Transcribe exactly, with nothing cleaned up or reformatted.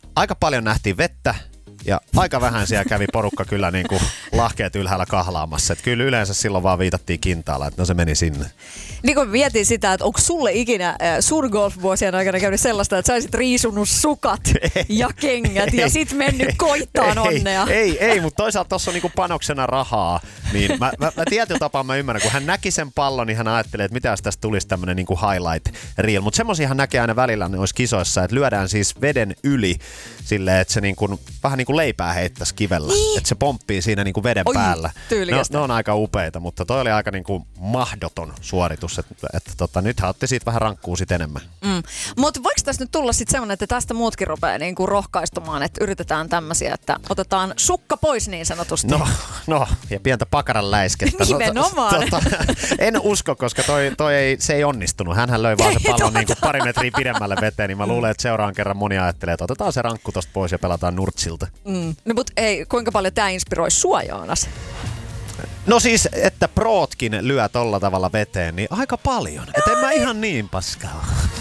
aika paljon nähtiin vettä. Ja aika vähän siellä kävi porukka kyllä niin kuin lahkeet ylhäällä kahlaamassa. Että kyllä yleensä silloin vaan viitattiin kintaalla, että no se meni sinne. Niin kun mietin sitä, että onko sulle ikinä äh, sun golf-vuosien aikana käynyt sellaista, että sä olisit riisunut sukat ja kengät ja sit mennyt koittaan onnea. Ei, ei, ei mutta toisaalta tuossa on niinku panoksena rahaa. Niin mä, mä, mä tietyllä tapaa mä ymmärrän, kun hän näki sen pallon, niin hän ajattelee, että mitä jos tästä tulisi tämmönen niinku highlight reel. Mutta semmosia hän näkee aina välillä noissa kisoissa, että lyödään siis veden yli silleen, että se niinku, vähän niin kuin leipää heittäisi kivellä. Niin. Että se pomppii siinä niinku veden Oi, päällä. Ne, ne on aika upeita, mutta toi oli aika niinku mahdoton suoritus. Että et, tota, nythän otti siitä vähän rankkuu sit enemmän. Mm. Mutta voiko tässä nyt tulla sitten semmoinen, että tästä muutkin rupeaa niinku rohkaistumaan, että yritetään tämmöisiä, että otetaan sukka pois niin sanotusti? No, no ja pientä pakaran läiskettä. Nimenomaan. No, tota, en usko, koska toi, toi ei, se ei onnistunut. Hänhän löi vaan se pallon niinku pari metriä pidemmälle veteen, niin mä luulen, että seuraan kerran moni ajattelee, että otetaan se rankku tosta pois ja pelataan nurtsilta. Mm. No mut ei, kuinka paljon tää inspiroi sua, Joonas? No siis, että prootkin lyö tolla tavalla veteen, niin aika paljon. Et en mä ihan niin paskaa.